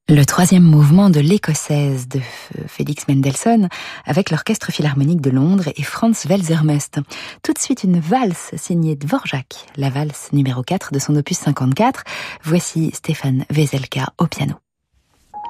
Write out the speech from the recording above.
Le troisième mouvement de l'Écossaise de Félix Mendelssohn avec l'Orchestre Philharmonique de Londres et Franz Welser-Möst. Tout de suite une valse signée Dvorak, la valse numéro 4 de son opus 54. Voici Stéphane Veselka au piano.